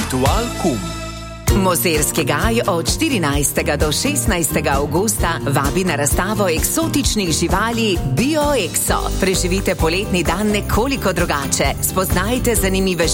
Ritual Kum. Mozirski gaj od 14. do 16. avgusta vabi na razstavo eksotičnih živali BioExo. Preživite poletni dan nekoliko drugače. Spoznajte zanimive